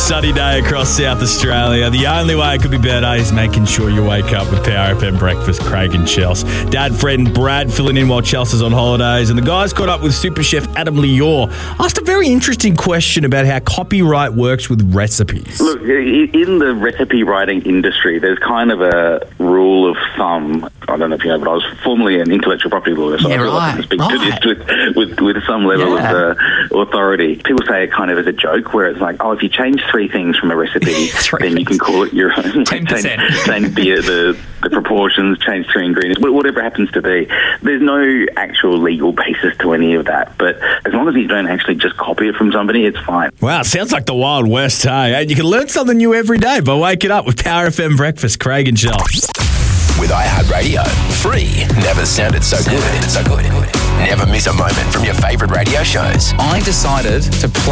sunny day across South Australia. The only way it could be better is making sure you wake up with Power FM Breakfast, Craig and Chels. Dad, Fred and Brad filling in while Chels is on holidays. And the guys caught up with super chef Adam Lior. Asked a very interesting question about how copyright works with recipes. Look, in the recipe writing industry, there's kind of a rule of thumb. I don't know if you know, but I was formerly an intellectual property lawyer, so I feel like I can speak to this with some level of authority. People say it kind of as a joke, where it's like, oh, if you change 3 things from a recipe, then you can call it your own. 10%. Change the proportions, change 3 ingredients, whatever happens to be. There's no actual legal basis to any of that, but as long as you don't actually just copy it from somebody, it's fine. Wow, it sounds like the Wild West, hey? And you can learn something new every day by waking up with Power FM Breakfast, Craig and Chels. With iHeartRadio. Free. Never sounded so good. Never miss a moment from your favourite radio shows. I decided to play